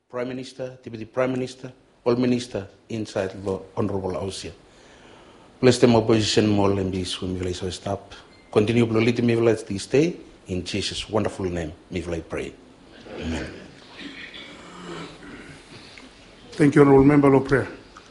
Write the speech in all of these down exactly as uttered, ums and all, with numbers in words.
Prime Minister, Deputy Prime Minister, all Minister inside the Honorable House. Bless them opposition more and be swim me so stop. Continue to lead me this day in Jesus' wonderful name. Me I pray. Amen. Thank you, Honorable Member of Prayer.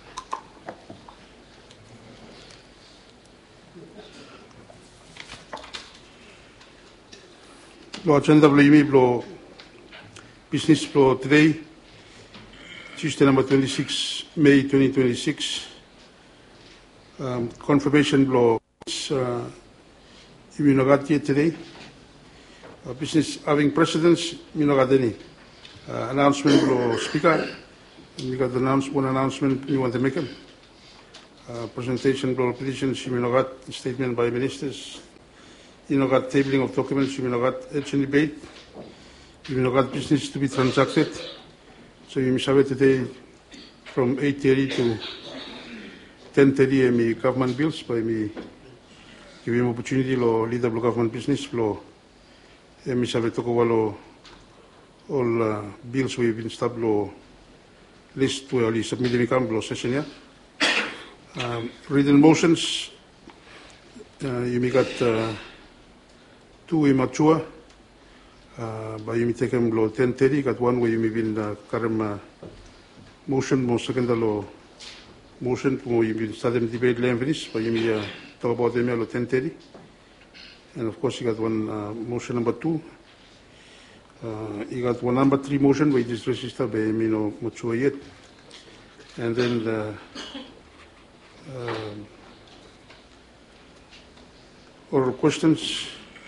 Lo agenda blo blo business blo today, Tuesday number twenty-six May twenty twenty-six. Um, confirmation blo uh, immunogati today. Uh, business having precedence immunogatini. Uh, announcement blo speaker. We got the announce, one announcement we want to make. Uh, presentation blo petitions immunogat statement by ministers. You know, got tabling of documents, you know, got action debate, you know, got business to be transacted. So you must have it today from eight thirty to ten thirty, me government bills, by me give him opportunity to lead the government business flow. And me have it talk about all uh, bills we've been stopped law list to early submitting a session here. Um, written motions, uh, you may got uh, two immature, uh, but you may take them below ten thirty, got one where you may be in the current uh, motion, more second law motion, where you may start them debate land finish, but you may uh, talk about them at ten thirty. And of course, you got one uh, motion number two. Uh, you got one number three motion where you just register, but you may not mature yet. And then the uh, oral questions.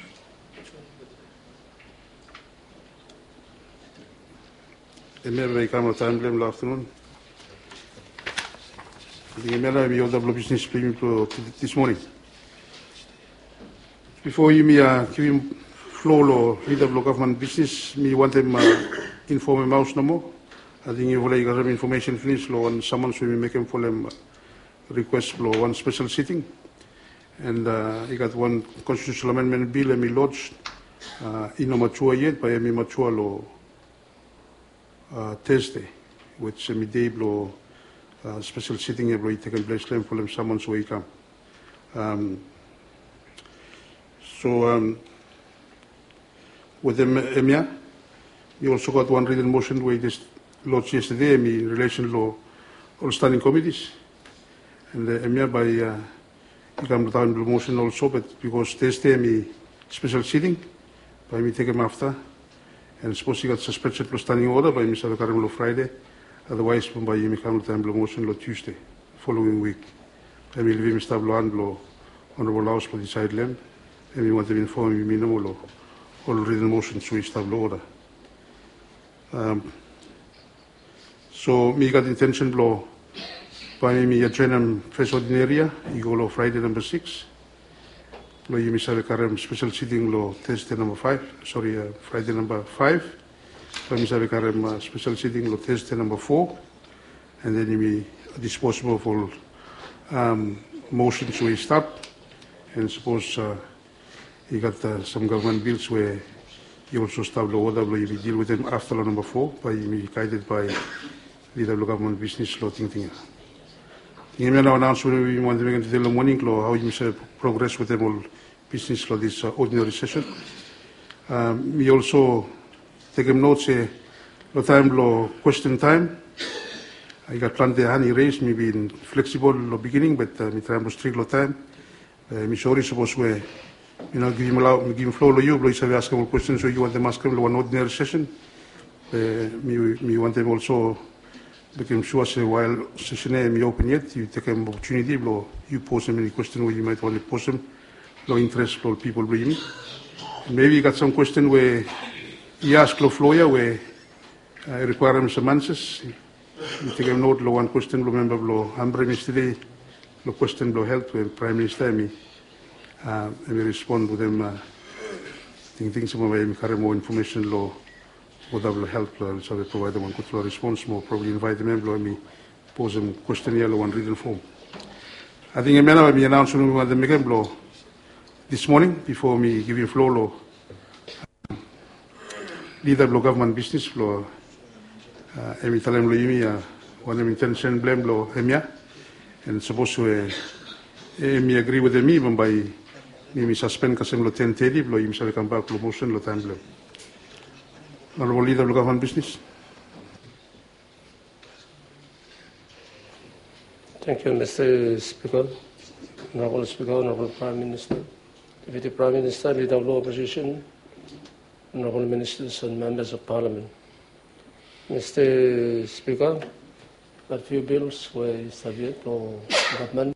And maybe come time blame afternoon. I think maybe we all the business premium this morning. Before you me uh, give him floor or lead the government business, me want them uh, inform him house no more. I think you will get some information finish law and someone should make him for them uh, request law one special sitting. And uh, you got one constitutional amendment bill and me lodged uh, in no mature yet by me mature law. Uh, Thursday, which um, day blow uh, special sitting every taking place claim for them someone's way come. Um, so um, with them Emia, we also got one written motion where this lodged yesterday in relation to all standing committees, and uh, Emia by uh, you come down the motion also, but because Thursday me special sitting, by me take them after. And suppose you got suspension for standing order by Mister Karimlo Friday, otherwise by you come time motion on Tuesday, following week. I will leave Mister Bluan blow Honorable House for the side land, and we want to inform you minimal all written motions to establish order. Um, so me got intention blow by me adjourn first ordinary, you go Friday number six. Lo you misal karam special sitting lo Thursday number five, sorry uh, Friday number five. Lo misal karam uh, special sitting lo Thursday number four, and then you be disposable for um, motions we stop. And suppose uh, you got uh, some government bills where you also stop the order, lo you be deal with them after law number four, by you be guided by the government business law thing thing. You may now announce when we want to make the morning law how you say progress with them all business for this uh, ordinary session. Um, we also take them notes uh, the time law question time. I got plenty of honey raised, maybe in flexible the beginning, but uh, we try to strict the time. Uh, me sorry suppose we you know give him allow give him floor to you, but you ask them questions so you want them ask them one ordinary session. Uh, me me want them also. Became sure say while session may open yet, you take an opportunity, blow, you pose them any question where you might want to pose them, low interest, low people bring me. Maybe you got some question where you ask low lawyer where I uh, require them some answers. You take a note, low one question, low member, low Hambre yesterday, low question, low health, where Prime Minister me, uh, and we respond to them, uh, think things some way, carry more information, low. Would have help, so we provide them one good response, more probably invite them and me pose them questionnaire or one written form. I think a man will be announced when we want to make a blow this morning before me give you floor law. Leader of government business floor uh, emi talem lo imi a one emi intention blame lo emia, and supposed to uh, emi agree with emi by imi suspend kasem lo ten thirty lo imi save come back lo motion lo time blame. Honorable Leader of Government Business. Thank you, Mister Speaker. Honorable Speaker, Honorable Prime Minister, Deputy Prime Minister, Leader of the Opposition, Honorable Ministers and Members of Parliament. Mister Speaker, a few bills were subject to government